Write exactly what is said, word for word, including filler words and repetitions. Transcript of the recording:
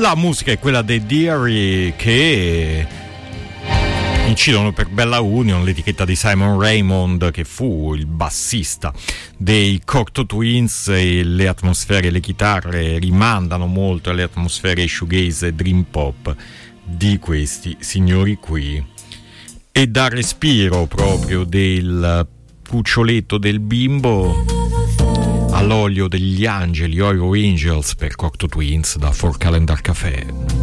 La musica è quella dei Deary, che incidono per Bella Union, l'etichetta di Simon Raymond, che fu il bassista dei Cocteau Twins, e le atmosfere, le chitarre rimandano molto alle atmosfere shoegaze e dream pop di questi signori qui. E dal respiro proprio del cuccioletto del bimbo all'olio degli angeli, Oil Angels per Cocteau Twins da Four Calendar Café.